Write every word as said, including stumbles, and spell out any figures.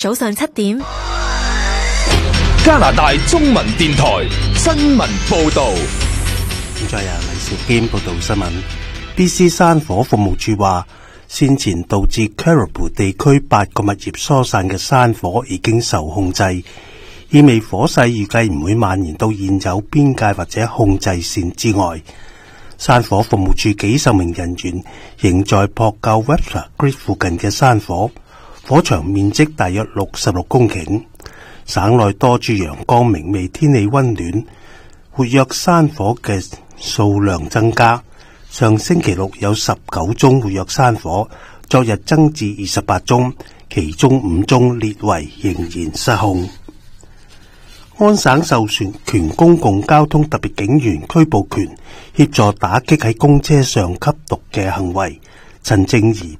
早上七點， 加拿大中文電台新聞報道。 現在由黎兆堅報道新聞。B C 山火服務處話，先前導致 Caribou 地區八個物業疏散嘅山火已經受控制，意味火勢預計唔會蔓延到現有邊界或者控制線之外。山火服務處幾十名人員仍在撲救 Webster Creek 附近嘅山火，火場面積大約六十六公頃。省內多處陽光明媚，天氣溫暖，活躍山火嘅數量增加。上星期六有十九宗活躍山火，昨日增至二十八宗，其中五宗列為仍然失控。安省授權公共交通特別警員拘捕權，協助打擊喺公車上吸毒嘅行為。陳正儀